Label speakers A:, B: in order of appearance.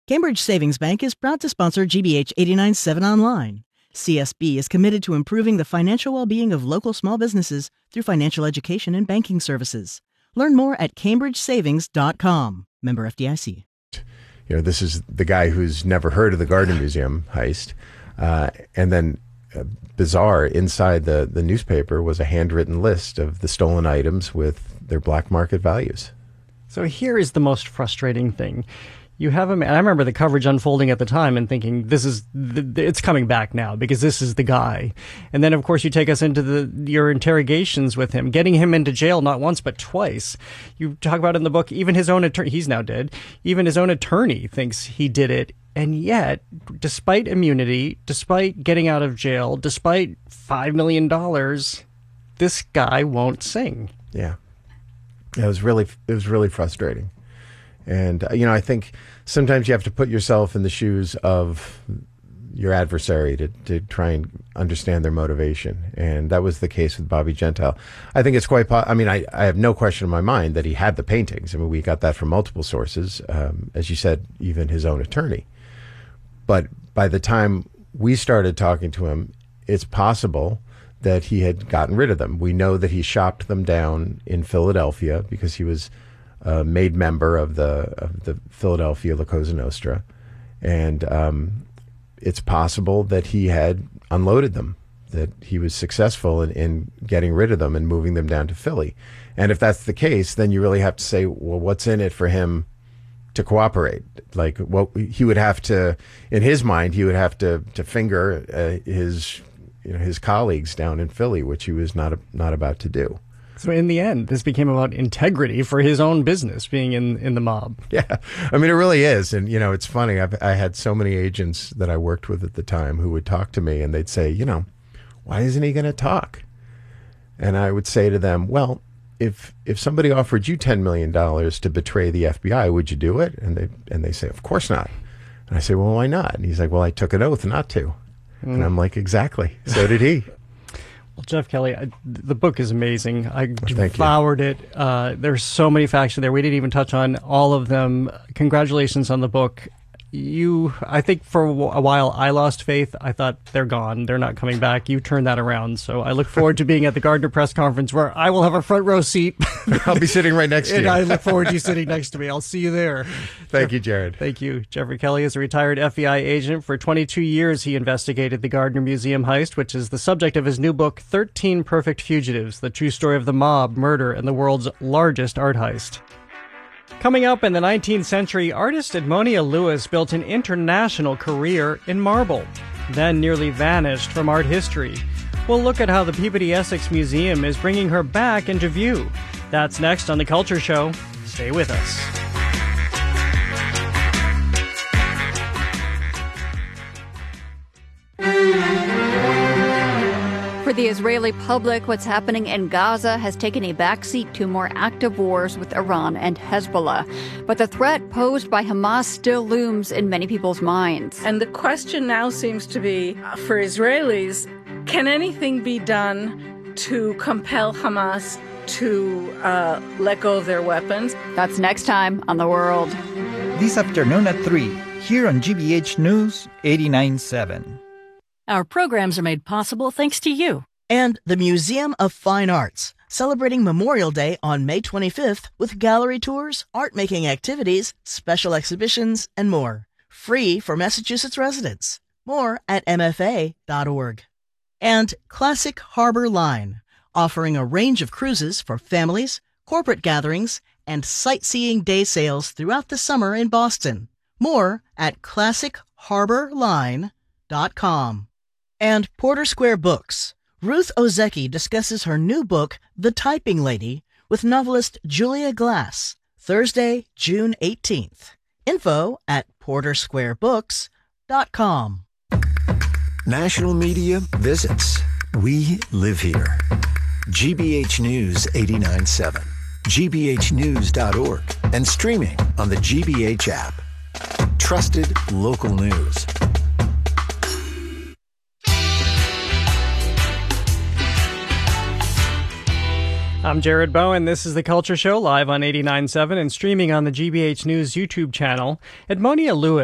A: Cambridge Savings Bank is proud to sponsor GBH 89.7 Online. CSB is committed to improving the financial well-being of local small businesses through financial education and banking services. Learn more at cambridgesavings.com. Member FDIC.
B: This is the guy who's never heard of the Gardner Museum heist. And then bizarre, inside the newspaper was a handwritten list of the stolen items with their black market values.
C: So here is the most frustrating thing. You have him, and I remember the coverage unfolding at the time and thinking, it's coming back now because this is the guy. And then, of course, you take us into your interrogations with him, getting him into jail not once but twice. You talk about in the book, even his own attorney, he's now dead, even his own attorney thinks he did it. And yet, despite immunity, despite getting out of jail, despite $5 million, this guy won't sing.
B: Yeah. It was really frustrating. And, I think sometimes you have to put yourself in the shoes of your adversary to try and understand their motivation. And that was the case with Bobby Gentile. I think it's quite, I have no question in my mind that he had the paintings. I mean, we got that from multiple sources. As you said, even his own attorney. But by the time we started talking to him, it's possible that he had gotten rid of them. We know that he shopped them down in Philadelphia because he was made member of the Philadelphia La Cosa Nostra, and it's possible that he had unloaded them, that he was successful in getting rid of them and moving them down to Philly. And if that's the case, then you really have to say, well, what's in it for him to cooperate? Like, what he would have to, in his mind, he would have to finger his colleagues down in Philly, which he was not about to do.
C: So in the end, this became about integrity for his own business being in the mob.
B: Yeah, I mean, it really is. And, it's funny. I had so many agents that I worked with at the time who would talk to me and they'd say, why isn't he going to talk? And I would say to them, well, if somebody offered you $10 million to betray the FBI, would you do it? And they say, of course not. And I say, well, why not? And he's like, well, I took an oath not to. And I'm like, exactly. So did he.
C: Well, Jeff Kelly, the book is amazing. I devoured it. There's so many facts in there. We didn't even touch on all of them. Congratulations on the book. I think for a while I lost faith. I thought they're gone. They're not coming back. You turned that around. So I look forward to being at the Gardner press conference where I will have a front row seat.
B: I'll be sitting right next to you.
C: And I look forward to you sitting next to me. I'll see you there.
B: Thank you, Jared.
C: Thank you. Jeffrey Kelly is a retired FBI agent. For 22 years, he investigated the Gardner Museum heist, which is the subject of his new book, 13 Perfect Fugitives, the true story of the mob, murder, and the world's largest art heist. Coming up in the 19th century, artist Edmonia Lewis built an international career in marble, then nearly vanished from art history. We'll look at how the Peabody Essex Museum is bringing her back into view. That's next on The Culture Show. Stay with us.
D: For the Israeli public, what's happening in Gaza has taken a backseat to more active wars with Iran and Hezbollah. But the threat posed by Hamas still looms in many people's minds.
E: And the question now seems to be, for Israelis, can anything be done to compel Hamas to let go of their weapons?
D: That's next time on The World.
F: This afternoon at 3, here on GBH News 89.7.
G: Our programs are made possible thanks to you.
A: And the Museum of Fine Arts, celebrating Memorial Day on May 25th with gallery tours, art-making activities, special exhibitions, and more. Free for Massachusetts residents. More at mfa.org. And Classic Harbor Line, offering a range of cruises for families, corporate gatherings, and sightseeing day sails throughout the summer in Boston. More at classicharborline.com. And Porter Square Books. Ruth Ozeki discusses her new book, The Typing Lady, with novelist Julia Glass, Thursday, June 18th. Info at portersquarebooks.com.
H: National Media Visits. We live here. GBH News 89.7, gbhnews.org, and streaming on the GBH app. Trusted local news.
C: I'm Jared Bowen. This is The Culture Show, live on 89.7 and streaming on the GBH News YouTube channel. Edmonia Lewis